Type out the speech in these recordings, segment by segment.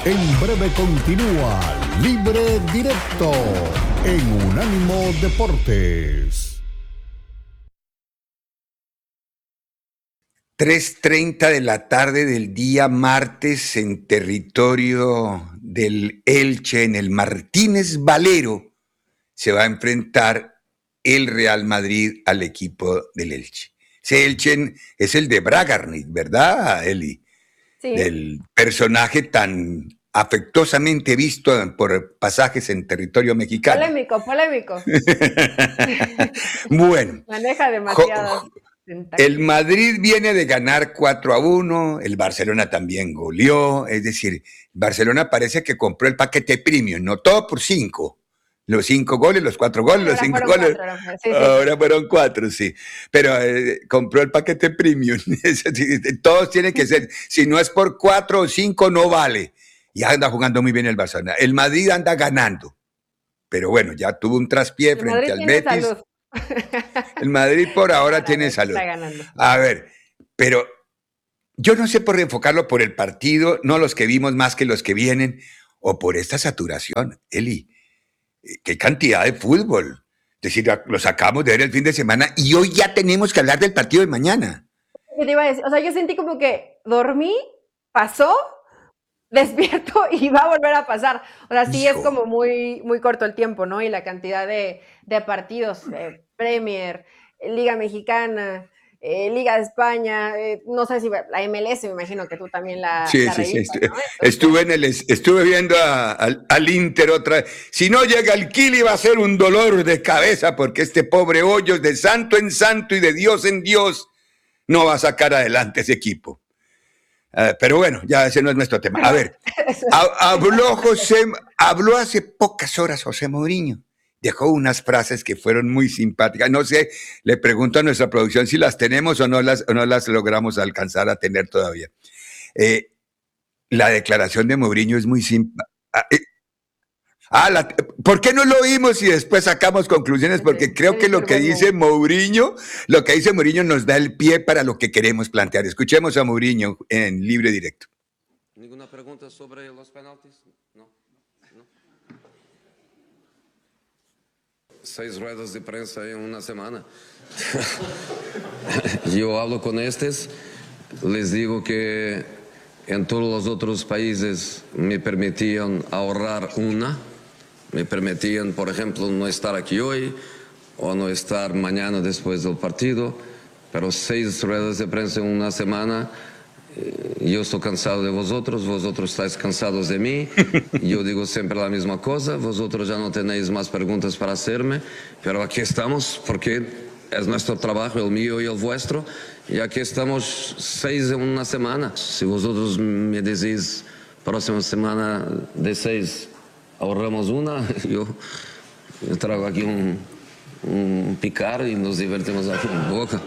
En breve continúa Libre Directo en Unánimo Deportes. 3:30 de la tarde del día martes en territorio del Elche, en el Martínez Valero, se va a enfrentar el Real Madrid al equipo del Elche. Ese Elche es el de Bragarnik, ¿verdad, Eli? Sí. Del personaje tan afectuosamente visto por pasajes en territorio mexicano. Polémico. Bueno. Maneja demasiadas. El Madrid viene de ganar 4-1, el Barcelona también goleó, es decir, Barcelona parece que compró el paquete premium, no todo por 5. Los 5 goles, los 4 goles, los 5 goles. Ahora fueron 4, sí. Pero compró el paquete premium. Todos tienen que ser. Si no es por 4 o 5, no vale. Y anda jugando muy bien el Barcelona. El Madrid anda ganando. Pero bueno, ya tuvo un traspié frente al Betis. Salud. El Madrid por ahora tiene salud. A ver, pero yo no sé por enfocarlo por el partido, no los que vimos más que los que vienen, o por esta saturación, Eli. Qué cantidad de fútbol. Es decir, lo sacamos de ver el fin de semana y hoy ya tenemos que hablar del partido de mañana. ¿Qué te iba a decir? O sea, yo sentí como que dormí, pasó, despierto y va a volver a pasar. O sea, sí. Hijo. Es como muy, muy corto el tiempo, ¿no? Y la cantidad de partidos, Premier, Liga Mexicana, Liga de España, no sé si la MLS, me imagino que tú también la revisas, sí. ¿no? Estuve viendo al Inter otra vez. Si no llega el Kili va a ser un dolor de cabeza porque este pobre Hoyos de santo en santo y de Dios en Dios no va a sacar adelante ese equipo. Pero bueno, ya ese no es nuestro tema. A ver, habló hace pocas horas José Mourinho. Dejó unas frases que fueron muy simpáticas. No sé, le pregunto a nuestra producción si las tenemos o no las logramos alcanzar a tener todavía. La declaración de Mourinho es muy simpática. ¿Por qué no lo oímos y después sacamos conclusiones? Porque creo que lo que dice Mourinho nos da el pie para lo que queremos plantear. Escuchemos a Mourinho en Libre Directo. ¿Ninguna pregunta sobre los penaltis? No. 6 ruedas de prensa en una semana. Yo hablo con estos, les digo que en todos los otros países me permitían ahorrar una. Me permitían, por ejemplo, no estar aquí hoy o no estar mañana después del partido, pero 6 ruedas de prensa en una semana. Yo estoy cansado de vosotros estáis cansados de mí, yo digo siempre la misma cosa, vosotros ya no tenéis más preguntas para hacerme, pero aquí estamos porque es nuestro trabajo, el mío y el vuestro, y aquí estamos 6 en una semana. Si vosotros me decís próxima semana de 6 ahorramos una, yo traigo aquí un picar y nos divertimos aquí en Boca.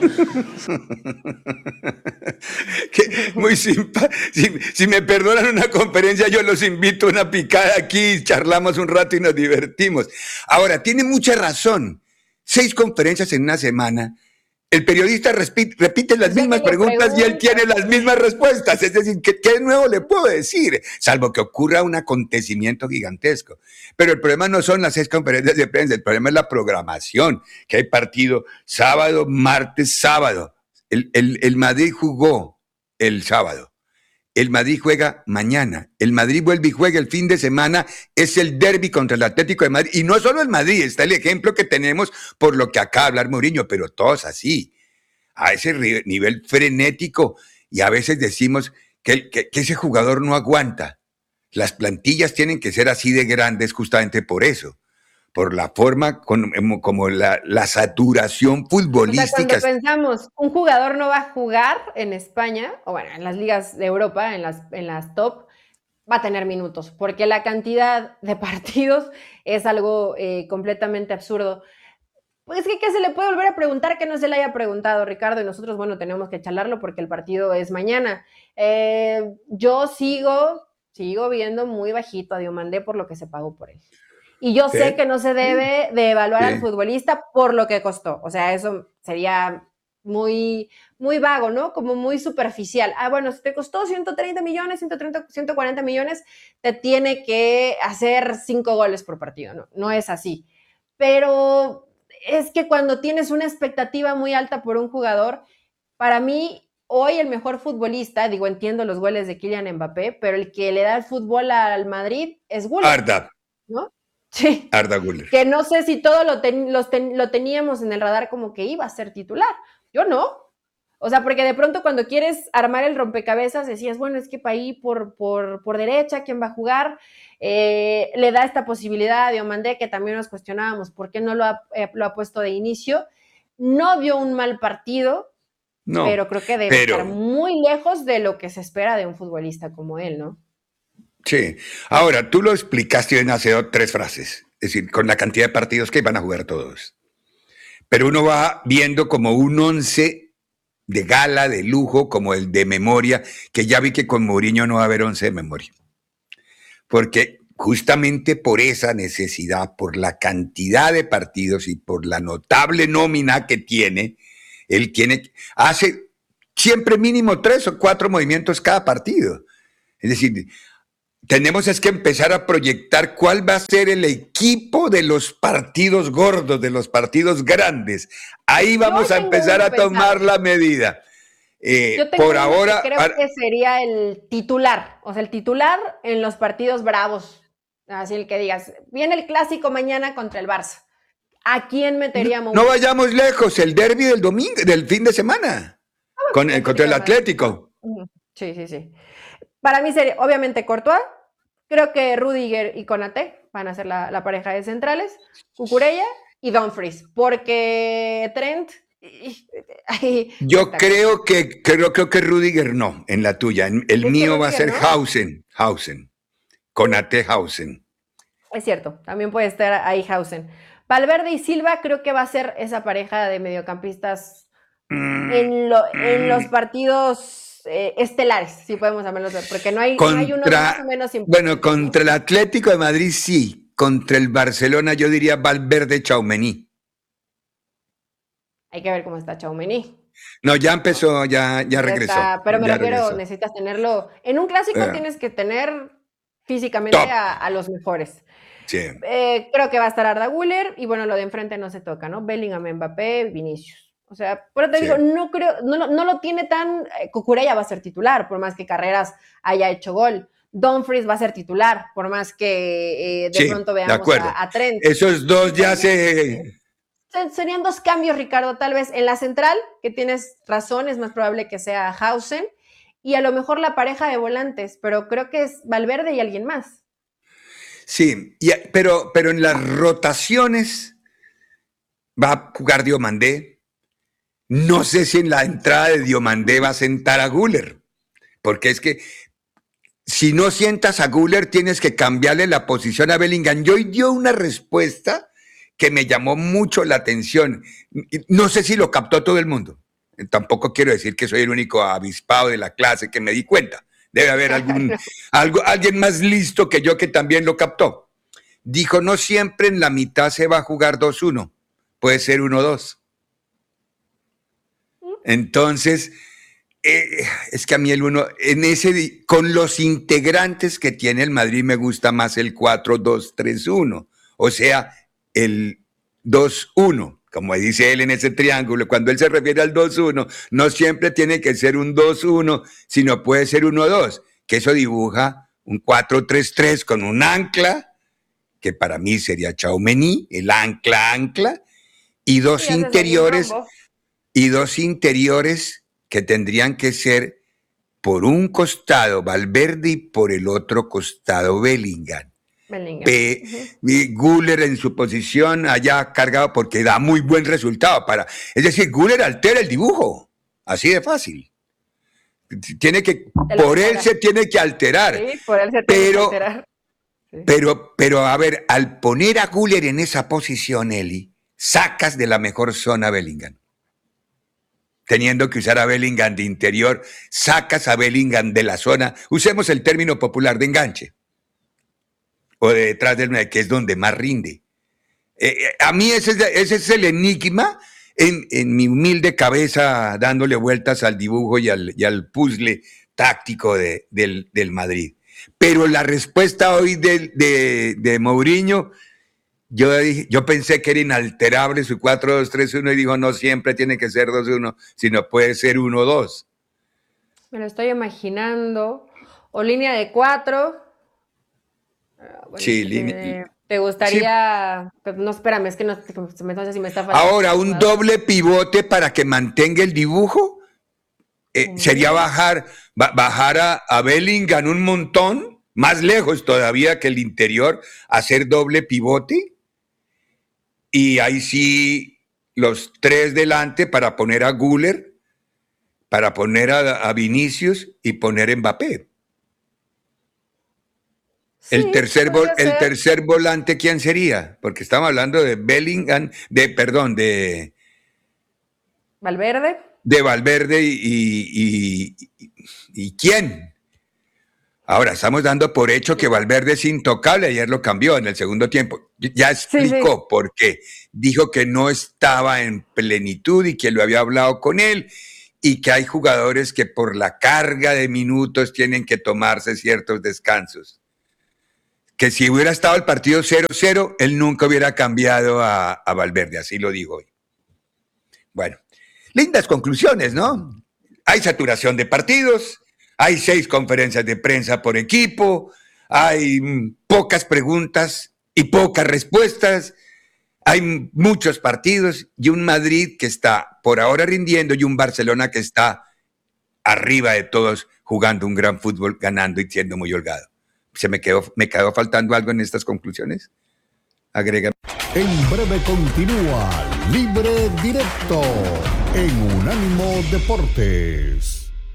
Muy simpático. Si me perdonan una conferencia, yo los invito a una picada aquí, charlamos un rato y nos divertimos. Ahora, tiene mucha razón. 6 conferencias en una semana. El periodista repite las mismas preguntas y él tiene las mismas respuestas. Es decir, ¿qué nuevo le puedo decir? Salvo que ocurra un acontecimiento gigantesco. Pero el problema no son las 6 conferencias de prensa, el problema es la programación, que hay partido sábado, martes, sábado. El Madrid jugó el sábado. El Madrid juega mañana. El Madrid vuelve y juega el fin de semana. Es el derbi contra el Atlético de Madrid. Y no solo el Madrid, está el ejemplo que tenemos por lo que acaba de hablar Mourinho, pero todos así, a ese nivel frenético. Y a veces decimos que ese jugador no aguanta. Las plantillas tienen que ser así de grandes justamente por eso. Por la forma, como la saturación futbolística. O sea, cuando pensamos, un jugador no va a jugar en España, o bueno, en las ligas de Europa, en las top, va a tener minutos, porque la cantidad de partidos es algo completamente absurdo. Pues ¿qué se le puede volver a preguntar que no se le haya preguntado, Ricardo? Y nosotros, bueno, tenemos que charlarlo porque el partido es mañana. Yo sigo viendo muy bajito a Diomandé por lo que se pagó por él. Y yo sé que no se debe de evaluar al futbolista por lo que costó. O sea, eso sería muy, muy vago, ¿no? Como muy superficial. Bueno, si te costó 130 millones, 140 millones, te tiene que hacer 5 goles por partido, ¿no? No es así. Pero es que cuando tienes una expectativa muy alta por un jugador, para mí, hoy el mejor futbolista, digo, entiendo los goles de Kylian Mbappé, pero el que le da el fútbol al Madrid es Güler, Arda, ¿no? Sí. Arda Güler. Que no sé si todo lo teníamos en el radar como que iba a ser titular. Yo no. O sea, porque de pronto cuando quieres armar el rompecabezas decías, bueno, es que para ahí por derecha, ¿quién va a jugar? Le da esta posibilidad a Diomandé, que también nos cuestionábamos por qué no lo ha puesto de inicio. No vio un mal partido, No, pero creo que debe estar muy lejos de lo que se espera de un futbolista como él, ¿no? Sí. Ahora, tú lo explicaste en hace 3 frases, es decir, con la cantidad de partidos que van a jugar todos. Pero uno va viendo como un 11 de gala, de lujo, como el de memoria, que ya vi que con Mourinho no va a haber 11 de memoria. Porque justamente por esa necesidad, por la cantidad de partidos y por la notable nómina que tiene, él hace siempre mínimo 3 o 4 movimientos cada partido. Es decir, tenemos que empezar a proyectar cuál va a ser el equipo de los partidos gordos, de los partidos grandes. Ahí vamos a empezar a tomar la medida. Por ahora, creo que sería el titular, o sea, el titular en los partidos bravos. Así el que digas, viene el clásico mañana contra el Barça. ¿A quién meteríamos? No vayamos lejos, el derbi del domingo, del fin de semana, contra el Atlético. Sí. Para mí sería, obviamente, Courtois. Creo que Rudiger y Konaté van a ser la pareja de centrales. Cucurella y Dumfries. Porque Trent... Yo creo que Rudiger no, en la tuya. El mío va a ser, ¿no? Hausen. Konaté, Hausen. Es cierto, también puede estar ahí Hausen. Valverde y Silva creo que va a ser esa pareja de mediocampistas en los partidos estelares, si podemos llamarlo, porque no hay uno más o menos importante. Bueno, contra el Atlético de Madrid sí, contra el Barcelona yo diría Valverde, Tchouaméni. Hay que ver cómo está Tchouaméni. No, ya empezó, ya regresó. Pero me refiero, necesitas tenerlo. En un clásico tienes que tener físicamente a los mejores. Sí. Creo que va a estar Arda Güler y bueno, lo de enfrente no se toca, ¿no? Bellingham, Mbappé, Vinicius. O sea, pero te digo, no creo, no lo tiene tan... Cucurella va a ser titular, por más que Carreras haya hecho gol. Dumfries va a ser titular, por más que de pronto veamos a Trent. Esos dos ya Serían 2 cambios, Ricardo, tal vez en la central, que tienes razón, es más probable que sea Hausen, y a lo mejor la pareja de volantes, pero creo que es Valverde y alguien más. Sí, pero en las rotaciones va a jugar Diomandé. No sé si en la entrada de Diomandé va a sentar a Güler, porque es que si no sientas a Güler tienes que cambiarle la posición a Bellingham. Yo dio una respuesta que me llamó mucho la atención. No sé si lo captó todo el mundo. Tampoco quiero decir que soy el único avispado de la clase que me di cuenta. Debe haber alguien más listo que yo que también lo captó. Dijo, no siempre en la mitad se va a jugar 2-1, puede ser 1-2. Entonces, es que a mí el 1, con los integrantes que tiene el Madrid me gusta más el 4-2-3-1, o sea, el 2-1, como dice él en ese triángulo. Cuando él se refiere al 2-1, no siempre tiene que ser un 2-1, sino puede ser 1-2, que eso dibuja un 4-3-3 con un ancla, que para mí sería Tchouaméni, el ancla, y dos interiores que tendrían que ser por un costado Valverde y por el otro costado Bellingham. Güler en su posición allá cargado porque da muy buen resultado. Es decir, Güler altera el dibujo, así de fácil. Por él se tiene que alterar. Sí, por él se tiene que alterar. Sí. Pero a ver, al poner a Güler en esa posición, Eli, sacas de la mejor zona a Bellingham. Teniendo que usar a Bellingham de interior, sacas a Bellingham de la zona, usemos el término popular, de enganche, o de detrás del 9, que es donde más rinde. A mí ese es el enigma en mi humilde cabeza dándole vueltas al dibujo y al puzzle táctico del Madrid. Pero la respuesta hoy de Mourinho, yo pensé que era inalterable su 4-2-3-1 y dijo, no siempre tiene que ser 2-1, sino puede ser 1-2. Me lo estoy imaginando. O línea de 4. Bueno, Sí, ¿te gustaría? Sí. No, espérame, es que no sé si me está faltando. Ahora, un doble pivote para que mantenga el dibujo. Sería bajar a Bellingham un montón, más lejos todavía que el interior, hacer doble pivote. Y ahí sí, los 3 delante para poner a Güler, para poner a Vinicius y poner a Mbappé. Sí, el tercer volante, ¿quién sería? Porque estamos hablando de Bellingham, de Valverde. De Valverde y ¿quién? Ahora, estamos dando por hecho que Valverde es intocable. Ayer lo cambió en el segundo tiempo. Ya explicó por qué. Dijo que no estaba en plenitud y que lo había hablado con él y que hay jugadores que por la carga de minutos tienen que tomarse ciertos descansos. Que si hubiera estado el partido 0-0, él nunca hubiera cambiado a Valverde. Así lo dijo hoy. Bueno. Lindas conclusiones, ¿no? Hay saturación de partidos, hay 6 conferencias de prensa por equipo, hay pocas preguntas y pocas respuestas, hay muchos partidos y un Madrid que está por ahora rindiendo y un Barcelona que está arriba de todos jugando un gran fútbol, ganando y siendo muy holgado. ¿Me quedó faltando algo en estas conclusiones? Agrega. En breve continúa Libre Directo en Unánimo Deportes.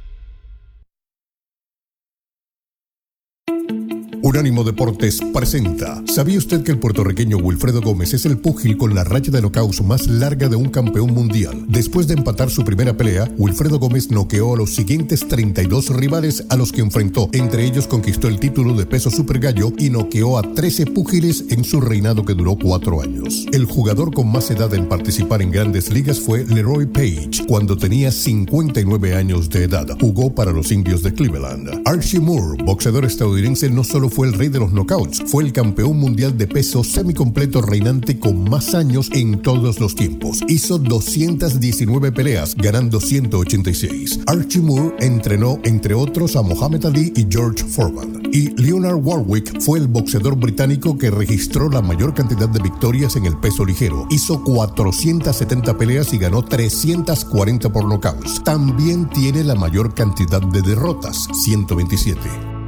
Unánimo Deportes presenta. ¿Sabía usted que el puertorriqueño Wilfredo Gómez es el púgil con la racha de knockouts más larga de un campeón mundial? Después de empatar su primera pelea, Wilfredo Gómez noqueó a los siguientes 32 rivales a los que enfrentó. Entre ellos conquistó el título de peso super gallo y noqueó a 13 púgiles en su reinado que duró 4 años. El jugador con más edad en participar en grandes ligas fue Leroy Page, cuando tenía 59 años de edad. Jugó para los Indios de Cleveland. Archie Moore, boxeador estadounidense, no solo fue el rey de los knockouts, fue el campeón mundial de peso semicompleto reinante con más años en todos los tiempos. Hizo 219 peleas, ganando 186. Archie Moore entrenó, entre otros, a Muhammad Ali y George Foreman. Y Leonard Warwick fue el boxeador británico que registró la mayor cantidad de victorias en el peso ligero. Hizo 470 peleas y ganó 340 por knockouts. También tiene la mayor cantidad de derrotas, 127.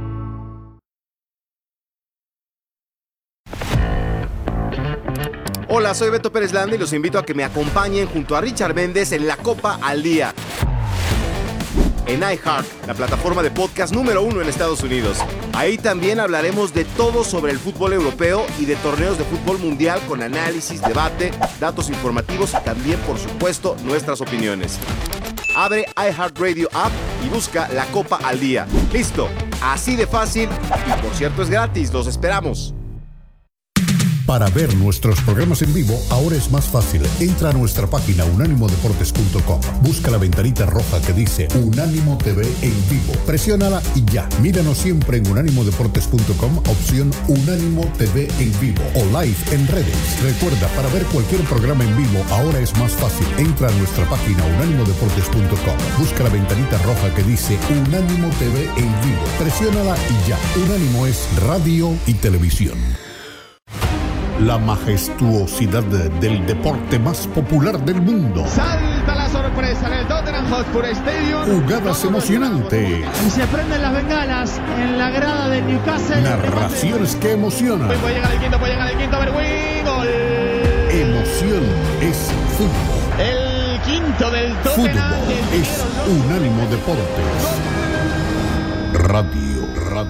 Hola, soy Beto Pérez Landa y los invito a que me acompañen junto a Richard Méndez en La Copa al Día. En iHeart, la plataforma de podcast número 1 en Estados Unidos. Ahí también hablaremos de todo sobre el fútbol europeo y de torneos de fútbol mundial con análisis, debate, datos informativos y también, por supuesto, nuestras opiniones. Abre iHeartRadio App y busca La Copa al Día. ¡Listo! Así de fácil y, por cierto, es gratis. ¡Los esperamos! Para ver nuestros programas en vivo, ahora es más fácil. Entra a nuestra página unánimodeportes.com. Busca la ventanita roja que dice Unánimo TV en vivo. Presiónala y ya. Míranos siempre en unánimodeportes.com, opción Unánimo TV en vivo o live en redes. Recuerda, para ver cualquier programa en vivo, ahora es más fácil. Entra a nuestra página unánimodeportes.com. Busca la ventanita roja que dice Unánimo TV en vivo. Presiónala y ya. Unánimo es radio y televisión. La majestuosidad del deporte más popular del mundo. Salta la sorpresa en el Tottenham Hotspur Stadium. Jugadas emocionantes. Y se prenden las bengalas en la grada del Newcastle. Narraciones que emocionan. Puede llegar el quinto, a ver, gol. Emoción es fútbol. El quinto del Tottenham. Fútbol es Unánimo Deportes. Radio.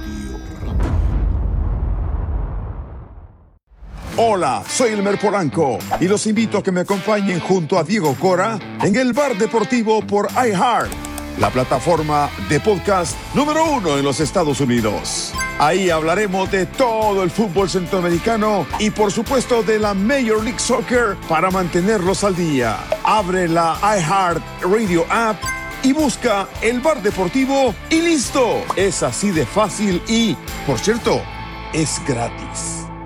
Hola, soy Elmer Polanco y los invito a que me acompañen junto a Diego Cora en el Bar Deportivo por iHeart, la plataforma de podcast número 1 en los Estados Unidos. Ahí hablaremos de todo el fútbol centroamericano y por supuesto de la Major League Soccer para mantenerlos al día. Abre la iHeart Radio app y busca El Bar Deportivo y listo. Es así de fácil y, por cierto, es gratis.